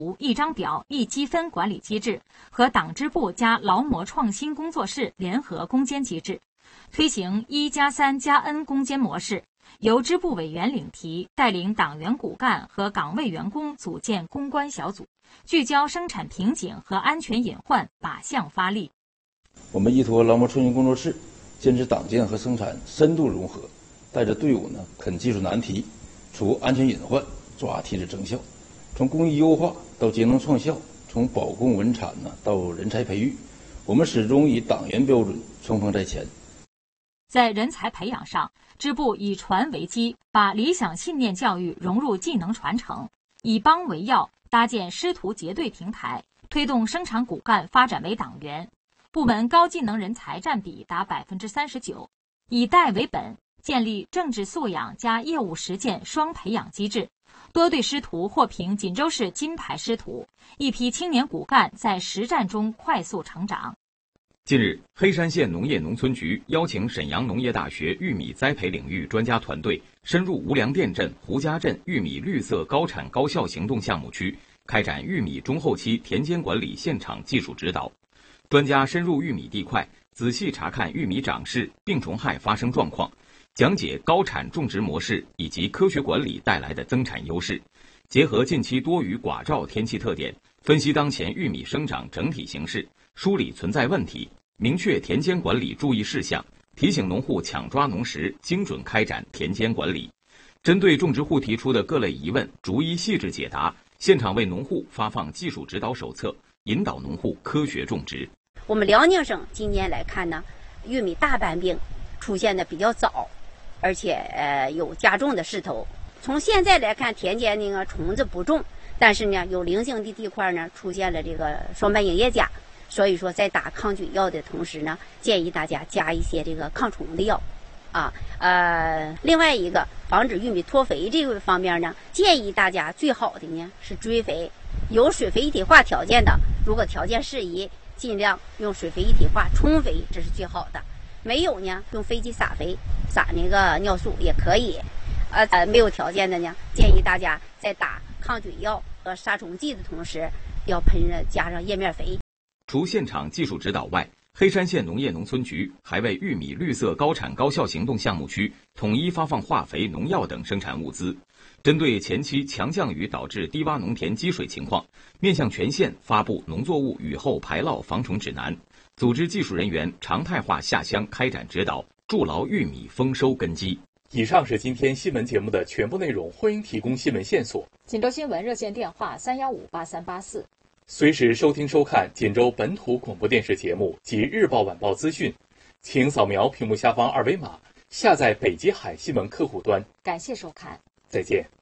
一张表一积分管理机制和党支部加劳模创新工作室联合攻坚机制，推行1+3+N 攻坚模式，由支部委员领提，带领党员骨干和岗位员工组建攻关小组，聚焦生产瓶颈和安全隐患，靶向发力。 我们依托劳模创新工作室，坚持党建和生产深度融合，带着队伍啃技术难题，除安全隐患，抓提质增效。从工艺优化到节能创效，从保供稳产到人才培育，我们始终以党员标准冲锋在前。 在人才培养上，支部以传为基，把理想信念教育融入技能传承，以帮为要，搭建师徒结对平台，推动生产骨干发展为党员。部门高技能人才占比达39%，以带为本，建立政治素养加业务实践双培养机制。多对师徒获评锦州市金牌师徒，一批青年骨干在实战中快速成长。 近日，黑山县农业农村局邀请沈阳农业大学玉米栽培领域专家团队深入无良店镇、胡家镇玉米绿色高产高效行动项目区，开展玉米中后期田间管理现场技术指导。专家深入玉米地块，仔细查看玉米长势、病虫害发生状况，讲解高产种植模式以及科学管理带来的增产优势，结合近期多雨寡照天气特点，分析当前玉米生长整体形势，梳理存在问题，明确田间管理注意事项，提醒农户抢抓农时，精准开展田间管理。针对种植户提出的各类疑问，逐一细致解答，现场为农户发放技术指导手册，引导农户科学种植。 我们辽宁省今年来看呢，玉米大斑病出现的比较早，而且有加重的势头。从现在来看，田间虫子不重，但是呢有零星的地块呢出现了这个双斑影叶甲，所以说在打抗菌药的同时呢，建议大家加一些这个抗虫的药。另外一个防止玉米脱肥这个方面呢，建议大家最好的呢是追肥，有水肥一体化条件的，如果条件适宜，尽量用水肥一体化冲肥，这是最好的。没有呢，用飞机撒肥，撒那个尿素也可以。没有条件的呢，建议大家在打抗菌药和杀虫剂的同时，要加上叶面肥。 除现场技术指导外，黑山县农业农村局还为玉米绿色高产高效行动项目区统一发放化肥、农药等生产物资。针对前期强降雨导致低洼农田积水情况，面向全县发布农作物雨后排涝防虫指南，组织技术人员常态化下乡开展指导，筑牢玉米丰收根基。 以上是今天新闻节目的全部内容，欢迎提供新闻线索。 锦州新闻热线电话3158384。 随时收听收看锦州本土广播电视节目及日报晚报资讯，请扫描屏幕下方二维码，下载北极海新闻客户端。 感谢收看， 再见。